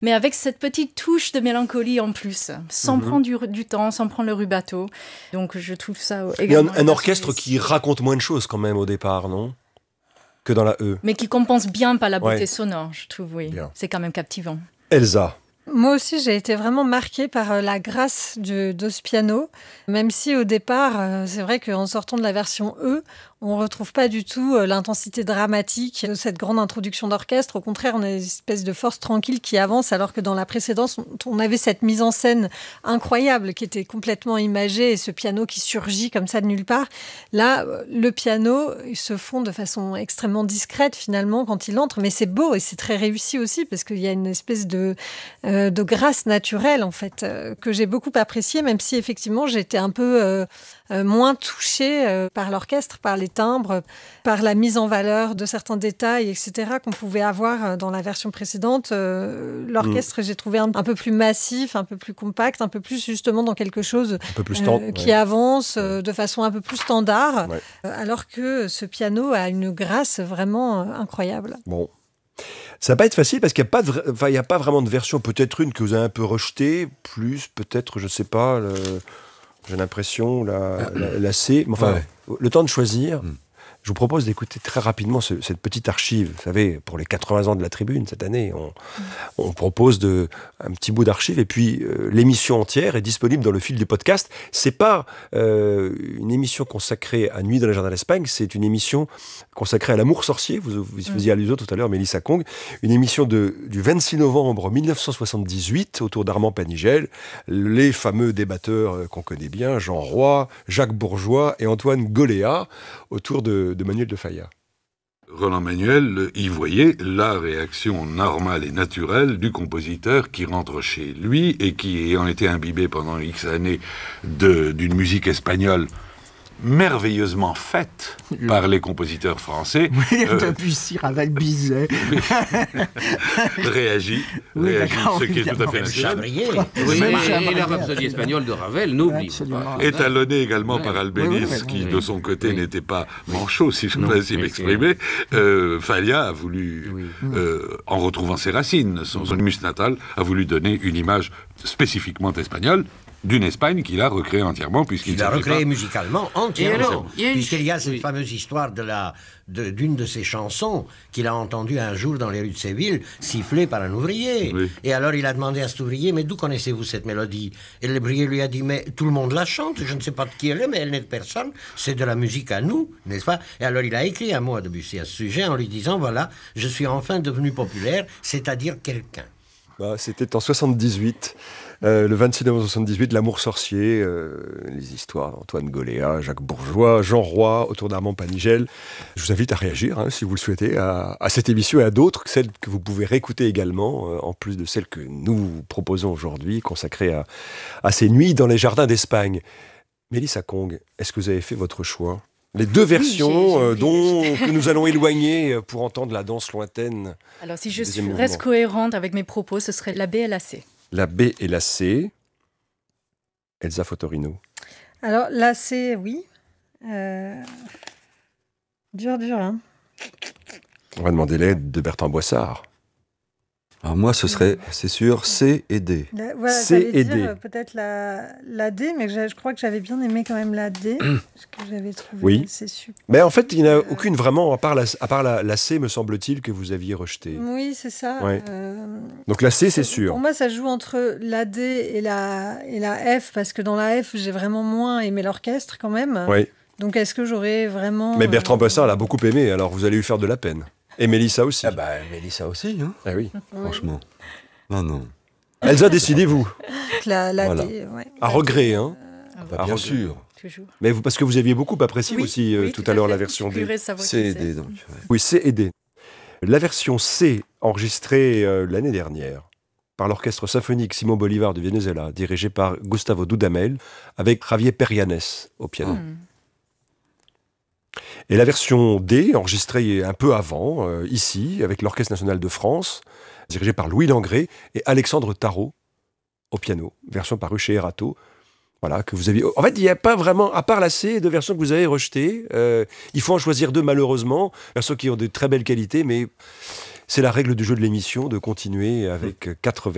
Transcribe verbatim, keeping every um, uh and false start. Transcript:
Mais avec cette petite touche de mélancolie en plus, sans mm-hmm. prendre du, du temps, sans prendre le rubato. Donc je trouve ça également... Il y a un, un orchestre qui raconte moins de choses quand même au départ, non ? Que dans la E. Mais qui compense bien par la beauté ouais. sonore, je trouve, oui. Bien. C'est quand même captivant. Elsa. Moi aussi, j'ai été vraiment marquée par la grâce de, de ce piano, même si au départ, c'est vrai qu'en sortant de la version E, on ne retrouve pas du tout l'intensité dramatique de cette grande introduction d'orchestre. Au contraire, on a une espèce de force tranquille qui avance, alors que dans la précédente, on avait cette mise en scène incroyable qui était complètement imagée et ce piano qui surgit comme ça de nulle part. Là, le piano, il se fond de façon extrêmement discrète finalement quand il entre, mais c'est beau et c'est très réussi aussi parce qu'il y a une espèce de, euh, de grâce naturelle en fait, euh, que j'ai beaucoup appréciée, même si effectivement j'étais un peu... Euh, Euh, moins touchée euh, par l'orchestre, par les timbres, par la mise en valeur de certains détails, et cetera, qu'on pouvait avoir dans la version précédente. Euh, l'orchestre, mmh. j'ai trouvé un, un peu plus massif, un peu plus compact, un peu plus justement dans quelque chose un peu plus stand- euh, qui ouais. avance euh, de façon un peu plus standard, ouais. euh, alors que ce piano a une grâce vraiment euh, incroyable. Bon. Ça va pas être facile parce qu'il n'y a, pas de vra... enfin, il y a pas vraiment de version, peut-être une que vous avez un peu rejetée, plus peut-être, je sais pas... Le... J'ai l'impression, la, la, la C. Enfin, ouais. Le temps de choisir. Mm. Je vous propose d'écouter très rapidement ce, cette petite archive. Vous savez, pour les quatre-vingts ans de la Tribune, cette année, on, mm. on propose de, un petit bout d'archive. Et puis, euh, l'émission entière est disponible dans le fil du podcast. C'est pas euh, une émission consacrée à Nuit dans les Jardins d'Espagne. C'est une émission consacrée à l'amour sorcier. Vous, vous faisiez mm. allusion tout à l'heure, Mélissa Kong. Une émission de, du vingt-six novembre dix-neuf cent soixante-dix-huit, autour d'Armand Panigel. Les fameux débatteurs euh, qu'on connaît bien, Jean Roy, Jacques Bourgeois et Antoine Goléa, autour de de Manuel de Falla. Roland Manuel y voyait la réaction normale et naturelle du compositeur qui rentre chez lui et qui, ayant été imbibé pendant X années de, d'une musique espagnole merveilleusement faite le... par les compositeurs français. Oui, euh, depuis Sir Ravel Bizet. réagit, oui, réagit, ce qui est tout à fait naturel. Oui, et, et la Rhapsodie espagnole de Ravel, n'oublie pas. Étalonné également ouais. par Albéniz, oui, oui, qui oui. de son côté oui. n'était pas manchot, si je peux ainsi m'exprimer. Euh, Falla a voulu, oui. euh, en retrouvant ses racines, son, son humus natal, a voulu donner une image spécifiquement espagnole, d'une Espagne qu'il a recréée entièrement, puisqu'il il a recréé pas... musicalement entièrement, alors, il y a puisqu'il y a cette oui. fameuse histoire de la, de, d'une de ses chansons qu'il a entendue un jour dans les rues de Séville, sifflée par un ouvrier. Oui. Et alors il a demandé à cet ouvrier, mais d'où connaissez-vous cette mélodie? Et l'ouvrier lui a dit, mais tout le monde la chante, je ne sais pas de qui elle est, mais elle n'est de personne, c'est de la musique à nous, n'est-ce pas? Et alors il a écrit un mot à Debussy à ce sujet en lui disant, voilà, je suis enfin devenu populaire, c'est-à-dire quelqu'un. Bah, c'était en soixante-dix-huit, euh, le vingt-six novembre soixante-dix-huit, L'amour sorcier, euh, les histoires d'Antoine Goléa, Jacques Bourgeois, Jean Roy, autour d'Armand Panigel. Je vous invite à réagir, hein, si vous le souhaitez, à, à cette émission et à d'autres, celles que vous pouvez réécouter également, euh, en plus de celles que nous proposons aujourd'hui, consacrées à, à ces nuits dans les jardins d'Espagne. Mélissa Kong, est-ce que vous avez fait votre choix ? Les deux versions oui, j'ai, j'ai, dont j'ai... que nous allons éloigner pour entendre la danse lointaine. Alors, si je suis, reste cohérente avec mes propos, ce serait la B et la C. La B et la C. Elsa Fotorino. Alors, la C, oui. Euh... Dur, dur, hein. On va demander l'aide de Bertrand Boissard. Alors moi, ce serait, c'est sûr, C et D. La, voilà, C et dire, D. Euh, peut-être la, la D, mais je, je crois que j'avais bien aimé quand même la D, parce que j'avais trouvé oui. c'est super. Mais en fait, il n'y en a aucune vraiment, à part, la, à part la, la C, me semble-t-il, que vous aviez rejetée. Oui, c'est ça. Ouais. Euh, Donc la C, c'est sûr. Pour moi, ça joue entre la D et la, et la F, parce que dans la F, j'ai vraiment moins aimé l'orchestre quand même. Oui. Donc est-ce que j'aurais vraiment... Mais Bertrand euh... Boissard l'a beaucoup aimé, alors vous allez lui faire de la peine. Et Mélissa aussi. Ah bah, Mélissa aussi, hein. Ah oui. Franchement. Non, non. Elsa, décidez-vous. La, la voilà. D, ouais. À regret, hein. Ah bah, bien sûr. Toujours. Mais vous, parce que vous aviez beaucoup apprécié oui, aussi euh, oui, tout, tout à l'heure fait. la version D. C et D, donc. Ouais. Oui, C et D. La version C, enregistrée euh, l'année dernière par l'orchestre symphonique Simon Bolivar de Venezuela, dirigé par Gustavo Dudamel, avec Javier Perianes au piano. Mm. Et la version D, enregistrée un peu avant, euh, ici, avec l'Orchestre national de France, dirigé par Louis Langrée et Alexandre Tarot au piano, version parue chez Erato. Voilà, que vous aviez... En fait, il n'y a pas vraiment, à part la C, de versions que vous avez rejetées. Euh, il faut en choisir deux, malheureusement. Versions qui ont de très belles qualités, mais c'est la règle du jeu de l'émission de continuer avec quatre versions.